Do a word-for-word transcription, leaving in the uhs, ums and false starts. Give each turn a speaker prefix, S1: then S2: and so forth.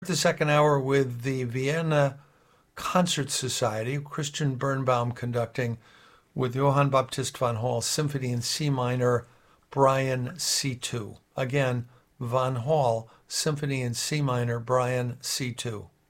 S1: The second hour with the Vienna Concert Society, Christian Birnbaum conducting with Johann Baptist von Hall, Symphony in C minor, Brian C two. Again, von Hall, Symphony in C minor, Brian C two.